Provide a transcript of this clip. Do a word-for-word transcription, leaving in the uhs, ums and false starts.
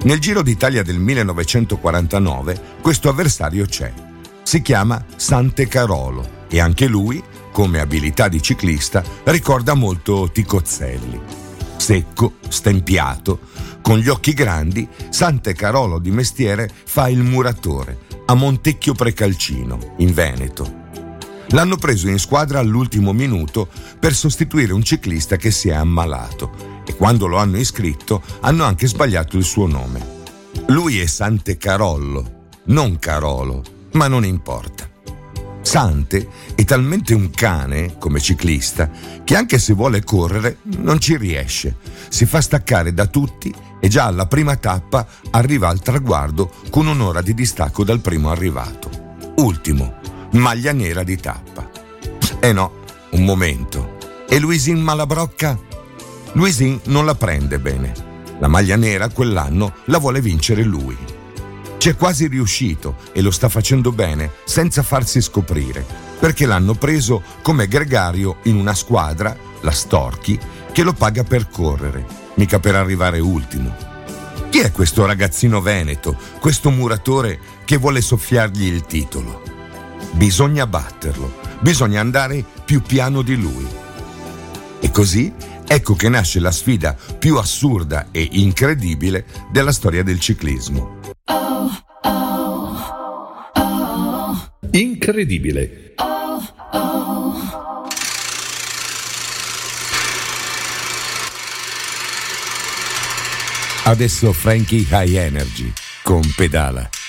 Nel Giro d'Italia del millenovecentoquarantanove questo avversario c'è. Si chiama Santecarolo e anche lui, come abilità di ciclista, ricorda molto Ticozzelli. Secco, stempiato, con gli occhi grandi, Santecarolo di mestiere fa il muratore a Montecchio Precalcino, in Veneto. L'hanno preso in squadra all'ultimo minuto per sostituire un ciclista che si è ammalato e quando lo hanno iscritto hanno anche sbagliato il suo nome. Lui è Santecarollo, non Carolo, ma non importa. Sante è talmente un cane, come ciclista, che anche se vuole correre non ci riesce. Si fa staccare da tutti e già alla prima tappa arriva al traguardo con un'ora di distacco dal primo arrivato. Ultimo, maglia nera di tappa. Eh no, un momento. E Luisin Malabrocca? Luisin non la prende bene. La maglia nera quell'anno la vuole vincere lui. C'è quasi riuscito e lo sta facendo bene senza farsi scoprire, perché l'hanno preso come gregario in una squadra, la Storchi, che lo paga per correre, mica per arrivare ultimo. Chi è questo ragazzino veneto, questo muratore che vuole soffiargli il titolo? Bisogna batterlo, bisogna andare più piano di lui. E così ecco che nasce la sfida più assurda e incredibile della storia del ciclismo. Oh, oh, oh. Incredibile. Oh, oh. Adesso Frankie High Energy con Pedala.